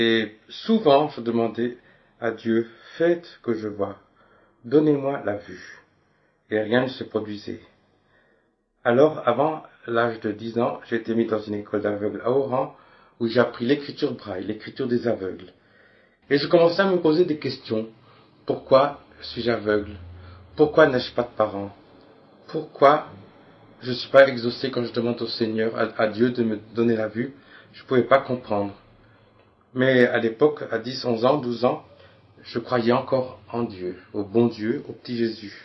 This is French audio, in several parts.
Et souvent, je demandais à Dieu, faites que je vois, donnez-moi la vue. Et rien ne se produisait. Alors, avant l'âge de 10 ans, j'ai été mis dans une école d'aveugles à Oran, où j'ai appris l'écriture braille, l'écriture des aveugles. Et je commençais à me poser des questions. Pourquoi suis-je aveugle? Pourquoi n'ai-je pas de parents? Pourquoi je ne suis pas exaucé quand je demande au Seigneur, à Dieu de me donner la vue? Je ne pouvais pas comprendre. Mais à l'époque, à 10, 11 ans, 12 ans, je croyais encore en Dieu, au bon Dieu, au petit Jésus.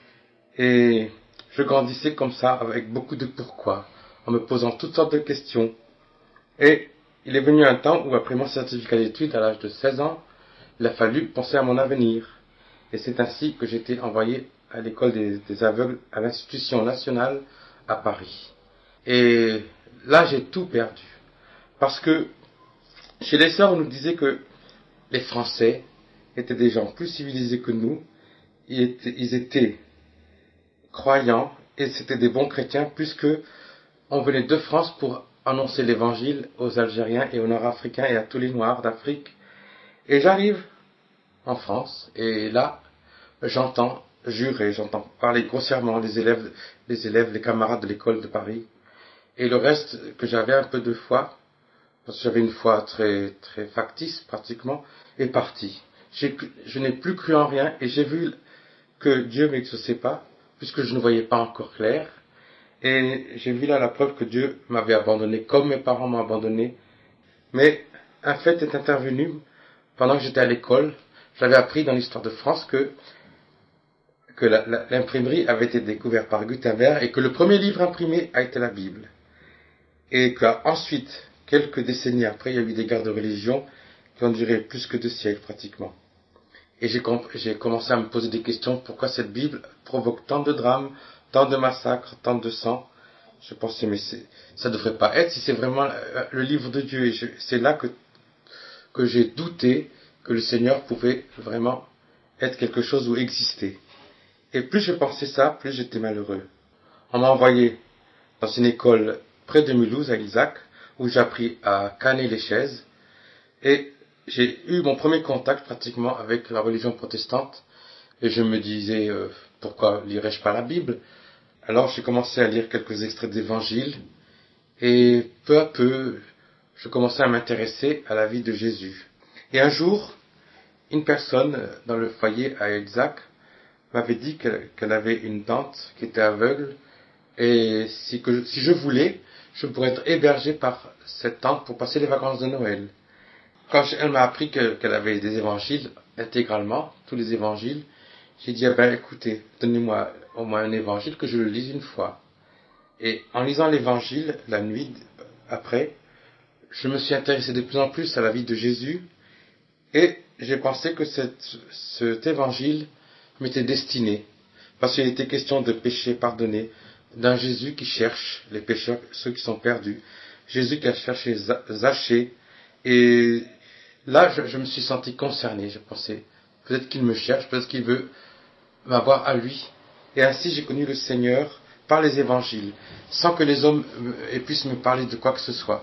Et je grandissais comme ça, avec beaucoup de pourquoi, en me posant toutes sortes de questions. Et il est venu un temps où, après mon certificat d'études, à l'âge de 16 ans, il a fallu penser à mon avenir. Et c'est ainsi que j'ai été envoyé à l'école des aveugles à l'Institution nationale à Paris. Et là, j'ai tout perdu. Parce que chez les sœurs, on nous disait que les Français étaient des gens plus civilisés que nous. Ils étaient croyants et c'était des bons chrétiens puisque on venait de France pour annoncer l'évangile aux Algériens et aux Nord-Africains et à tous les Noirs d'Afrique. Et j'arrive en France et là, j'entends jurer, j'entends parler grossièrement les camarades de l'école de Paris. Et le reste, que j'avais un peu de foi, parce que j'avais une foi très, très factice pratiquement, est parti. Je n'ai plus cru en rien et j'ai vu que Dieu ne m'exauçait pas, puisque je ne voyais pas encore clair. Et j'ai vu là la preuve que Dieu m'avait abandonné, comme mes parents m'ont abandonné. Mais un fait est intervenu pendant que j'étais à l'école. J'avais appris dans l'histoire de France que l'imprimerie avait été découverte par Gutenberg et que le premier livre imprimé a été la Bible. Et qu'ensuite, quelques décennies après, il y a eu des guerres de religion qui ont duré plus que 2 siècles pratiquement. Et j'ai commencé à me poser des questions. Pourquoi cette Bible provoque tant de drames, tant de massacres, tant de sang? Je pensais, mais ça ne devrait pas être si c'est vraiment le livre de Dieu. Et c'est là que j'ai douté que le Seigneur pouvait vraiment être quelque chose ou exister. Et plus je pensais ça, plus j'étais malheureux. On m'a envoyé dans une école près de Mulhouse, à Isaac, où j'ai appris à canner les chaises. Et j'ai eu mon premier contact pratiquement avec la religion protestante. Et je me disais, pourquoi lirais-je pas la Bible? Alors j'ai commencé à lire quelques extraits d'évangile. Et peu à peu, je commençais à m'intéresser à la vie de Jésus. Et un jour, une personne dans le foyer à Isaac m'avait dit qu'elle avait une tante qui était aveugle. Et si je voulais, je pourrais être hébergé par cette tante pour passer les vacances de Noël. Quand elle m'a appris qu'elle avait des évangiles intégralement, tous les évangiles, j'ai dit, écoutez, donnez-moi au moins un évangile que je le lise une fois. Et en lisant l'évangile, la nuit après, je me suis intéressé de plus en plus à la vie de Jésus, et j'ai pensé que cet évangile m'était destiné, parce qu'il était question de péché pardonné, d'un Jésus qui cherche les pécheurs, ceux qui sont perdus, Jésus qui a cherché Zachée, et là je me suis senti concerné, je pensais, peut-être qu'il me cherche, peut-être qu'il veut m'avoir à lui, et ainsi j'ai connu le Seigneur par les évangiles, sans que les hommes puissent me parler de quoi que ce soit.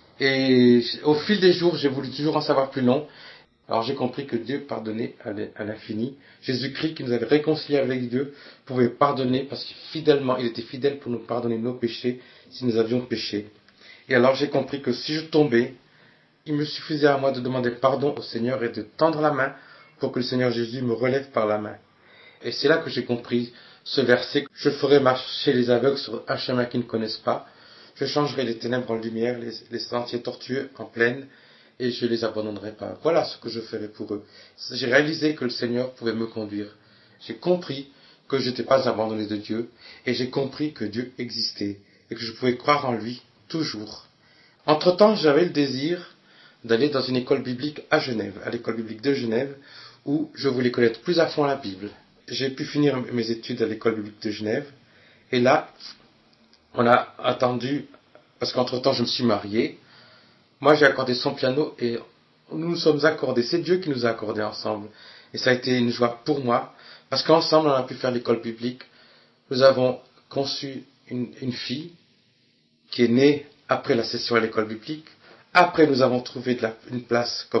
Et au fil des jours, j'ai voulu toujours en savoir plus long. Alors j'ai compris que Dieu pardonnait à l'infini. Jésus-Christ, qui nous avait réconciliés avec Dieu, pouvait pardonner parce qu'il était fidèle pour nous pardonner nos péchés si nous avions péché. Et alors j'ai compris que si je tombais, il me suffisait à moi de demander pardon au Seigneur et de tendre la main pour que le Seigneur Jésus me relève par la main. Et c'est là que j'ai compris ce verset. Je ferai marcher les aveugles sur un chemin qu'ils ne connaissent pas. Je changerai les ténèbres en lumière, les sentiers tortueux en plaine, et je ne les abandonnerai pas. Voilà ce que je ferai pour eux. J'ai réalisé que le Seigneur pouvait me conduire. J'ai compris que je n'étais pas abandonné de Dieu, et j'ai compris que Dieu existait, et que je pouvais croire en lui toujours. Entre-temps, j'avais le désir d'aller dans une école biblique à Genève, à l'école biblique de Genève, où je voulais connaître plus à fond la Bible. J'ai pu finir mes études à l'école biblique de Genève, et là, on a attendu, parce qu'entre-temps, je me suis marié. Moi, j'ai accordé son piano, et nous nous sommes accordés. C'est Dieu qui nous a accordés ensemble. Et ça a été une joie pour moi, parce qu'ensemble, on a pu faire l'école biblique. Nous avons conçu une fille qui est née après la session à l'école biblique, Après, nous avons trouvé une place comme